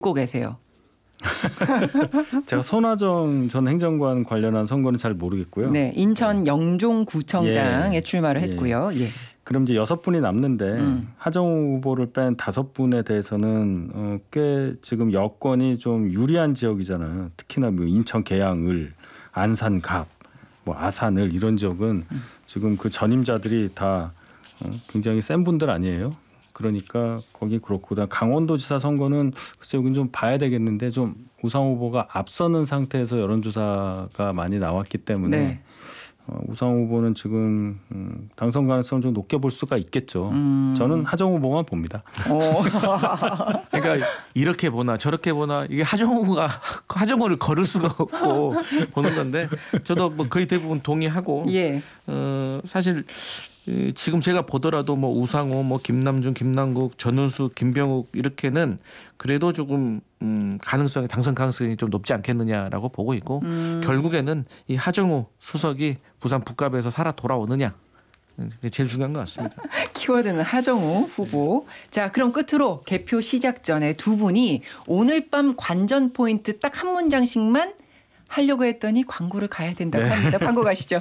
고 계세요. 제가 손아정 전 행정관 관련한 선거는 잘 모르겠고요. 네, 인천 영종구청장에 출마를 했고요. 예. 그럼 이제 6분이 남는데 하정우 후보를 뺀 5분에 대해서는 꽤 지금 여건이 좀 유리한 지역이잖아요. 특히나 뭐 인천 계양을, 안산 갑, 뭐 아산을 이런 지역은 지금 그 전임자들이 다 굉장히 센 분들 아니에요. 그러니까 거기 그렇고 강원도지사 선거는 글쎄 여긴 좀 봐야 되겠는데 좀 우상 후보가 앞서는 상태에서 여론조사가 많이 나왔기 때문에 네. 우상 후보는 지금 당선 가능성을 좀 높게 볼 수가 있겠죠. 저는 하정우 후보만 봅니다. 그러니까 이렇게 보나 저렇게 보나 이게 하정우가 하정우를 거를 수가 없고 보는 건데 저도 뭐 거의 대부분 동의하고 예. 사실 지금 제가 보더라도 뭐 우상호, 뭐 김남중, 김남국, 전운수, 김병욱 이렇게는 그래도 조금 가능성이 당선 가능성이 좀 높지 않겠느냐라고 보고 있고 결국에는 이 하정우 수석이 부산 북갑에서 살아 돌아오느냐 그게 제일 중요한 것 같습니다. 키워드는 하정우 후보. 자, 그럼 끝으로 개표 시작 전에 두 분이 오늘 밤 관전 포인트 딱 한 문장씩만 하려고 했더니 광고를 가야 된다고 합니다. 광고 가시죠.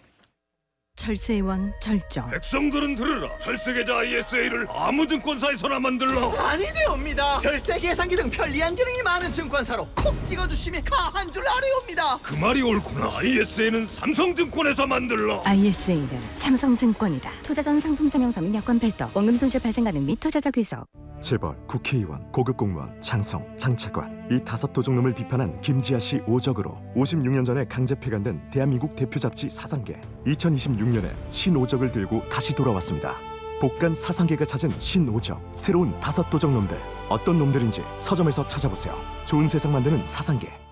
철새의 왕 절정. 백성들은 들으라. 철새계좌 ISA를 아무 증권사에서나 만들라. 아니되옵니다. 절세 계산기 등 편리한 기능이 많은 증권사로 콕 찍어주시면 가한 줄 아뢰옵니다. 그 말이 옳구나. ISA는 삼성증권에서 만들라. ISA는 삼성증권이다. 투자 전 상품 설명서 및 여건 별도. 원금 손실 발생 가능 및 투자자 귀속. 재벌, 국회의원, 고급 공무원, 장성, 장차관 이 5도둑놈을 비판한 김지아 씨 오적으로 56년 전에 강제 폐간된 대한민국 대표 잡지 사상계 2026년에 신오적을 들고 다시 돌아왔습니다. 복간 사상계가 찾은 신오적 새로운 5도둑놈들 어떤 놈들인지 서점에서 찾아보세요. 좋은 세상 만드는 사상계.